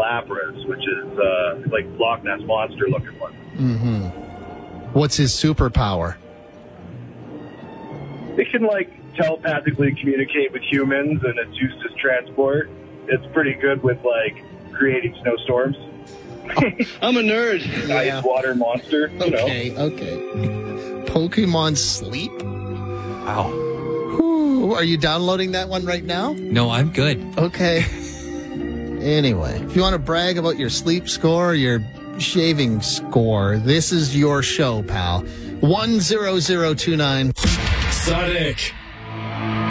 Lapras, which is like Loch Ness Monster looking one. Mm-hmm. What's his superpower? It can like telepathically communicate with humans, and it's used as transport. It's pretty good with like creating snowstorms. I'm a nerd. Ice water monster. Okay. Pokemon Sleep? Wow. Whew. Are you downloading that one right now? No, I'm good. Okay. Anyway, if you want to brag about your sleep score or your shaving score, this is your show, pal. 10029. Sonic.